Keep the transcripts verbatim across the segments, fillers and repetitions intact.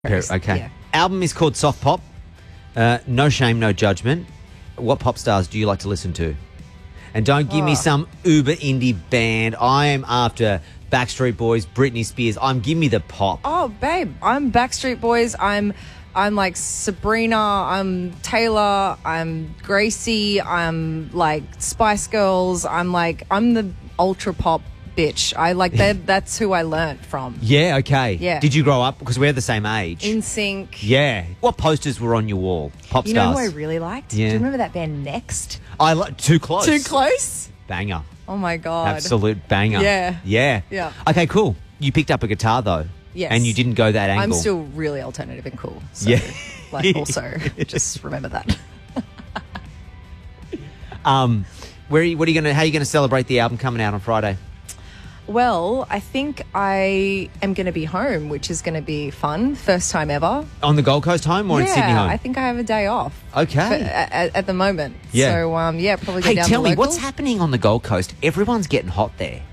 Okay. Yeah. Album is called Soft Pop. Uh, no shame, no judgment. What pop stars do you like to listen to? And don't give Oh. me some uber indie band. I am after Backstreet Boys, Britney Spears. I'm give me the pop. Oh, babe, I'm Backstreet Boys. I'm, I'm like Sabrina. I'm Taylor. I'm Gracie. I'm like Spice Girls. I'm like I'm the ultra pop bitch. I like that. That's who I learnt from. Yeah, okay. Yeah. Did you grow up? Because we're the same age. In Sync. Yeah. What posters were on your wall? Pop You know stars. who I really liked? Yeah. Do you remember that band Next? I like Too Close. Too Close? Banger. Oh my God. Absolute banger. Yeah. Yeah. Yeah. Okay, cool. You picked up a guitar though. Yes. And you didn't go that angle. I'm still really alternative and cool. So, Yeah. like, also, just remember that. Um, where are you, what are you gonna? How are you gonna celebrate the album coming out on Friday? Well, I think I am going to be home, which is going to be fun. First time ever. On the Gold Coast home or yeah, in Sydney home? I think I have a day off. Okay. For, at, at the moment. Yeah. So, um, yeah, probably go Hey, down tell to me, what's local. happening on the Gold Coast? Everyone's getting hot there.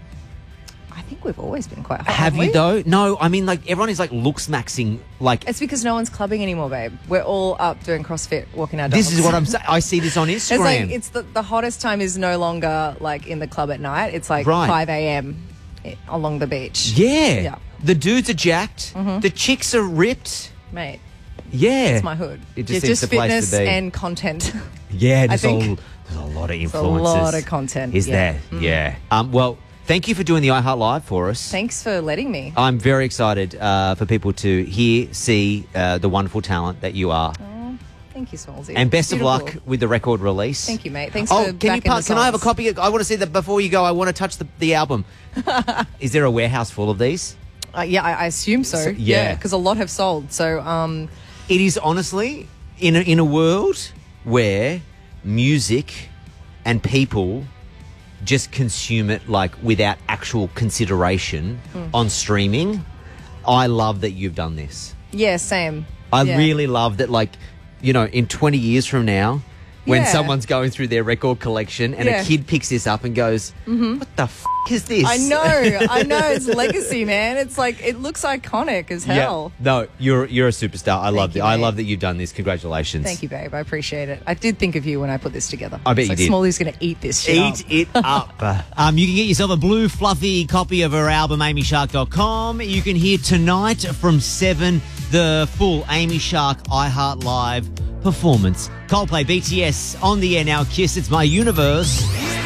I think we've always been quite hot. Have haven't you we? though? No, I mean like everyone is like looks maxing. Like It's because no one's clubbing anymore, babe. We're all up doing CrossFit, walking our dogs. this is what I'm saying. I see this on Instagram. It's like it's the, the hottest time is no longer like in the club at night. It's like Right. five a.m. along the beach. yeah. Yeah. Mm-hmm. The dudes are jacked. The chicks are ripped. Mate, Yeah. it's my hood. It just it's seems just the place to fitness be. and content. Yeah, I there's, think a, there's a lot of a influences. lot of content, Is yeah. Mm. there? Yeah. Um, well, thank you for doing the iHeart Live for us. Thanks for letting me. I'm very excited uh, for people to hear, see uh, the wonderful talent that you are. Thank you, Smallsy. And best of Beautiful. luck with the record release. Thank you, mate. Thanks oh, for can backing you pass, the Can I have a songs. copy? Of, I want to see that before you go. I want to touch the, the album. Is there a warehouse full of these? Uh, yeah, I, I assume so. So- yeah. because a lot have sold. So, um, It is honestly in a, in a world where music and people just consume it like without actual consideration Hmm. on streaming. I love that you've done this. yeah, same. I Yeah. really love that, like, you know, in twenty years from now, when Yeah. someone's going through their record collection and Yeah. a kid picks this up and goes, what the f*** is this? I know, I know. It's legacy, man. It's like it looks iconic as hell. Yeah. No, you're you're a superstar. I love you, that. I mate. love that you've done this. Congratulations. Thank you, babe. I appreciate it. I did think of you when I put this together. I bet It's you like, did. Smalley's going to eat this shit Eat up. it up. Um, you can get yourself a blue fluffy copy of her album, amy shark dot com. You can hear tonight from seven the full Amy Shark iHeart Live performance. Coldplay, B T S on the air now. Kiss, it's my universe.